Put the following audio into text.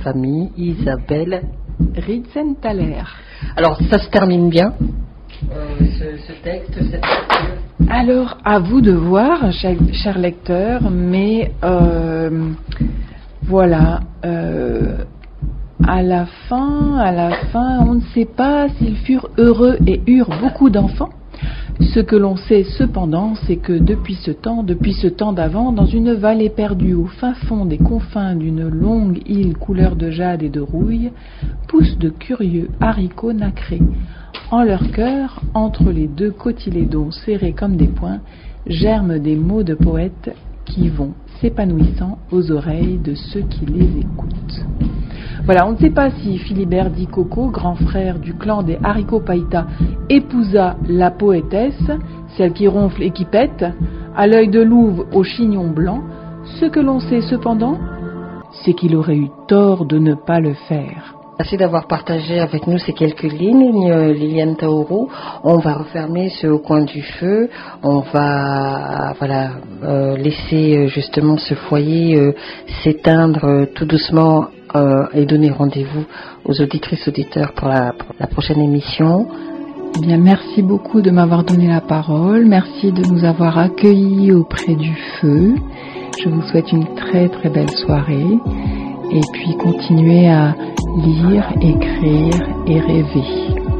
famille, Isabelle Ritzenthaler. Alors, ça se termine bien, ce texte, cette lecture. Alors, à vous de voir, cher lecteur, mais voilà, à la fin, on ne sait pas s'ils furent heureux et eurent beaucoup d'enfants. Ce que l'on sait cependant, c'est que depuis ce temps d'avant, dans une vallée perdue au fin fond des confins d'une longue île couleur de jade et de rouille, poussent de curieux haricots nacrés. En leur cœur, entre les deux cotylédons serrés comme des poings, germent des mots de poètes qui vont s'épanouissant aux oreilles de ceux qui les écoutent. Voilà, on ne sait pas si Philibert Di Coco, grand frère du clan des haricots païta, épousa la poétesse, celle qui ronfle et qui pète, à l'œil de louve au chignon blanc. Ce que l'on sait cependant, c'est qu'il aurait eu tort de ne pas le faire. Merci d'avoir partagé avec nous ces quelques lignes, Liliane Tauro. On va refermer ce Au coin du feu. On va laisser justement ce foyer s'éteindre tout doucement et donner rendez-vous aux auditrices auditeurs pour la prochaine émission. Eh bien, merci beaucoup de m'avoir donné la parole. Merci de nous avoir accueillis auprès du feu. Je vous souhaite une très très belle soirée. Et puis continuez à lire, écrire et rêver.